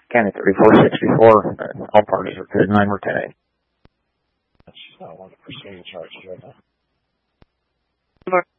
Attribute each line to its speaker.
Speaker 1: County 3464. All parties are good. 9 more 10.
Speaker 2: That's not one of the proceeding charges right now.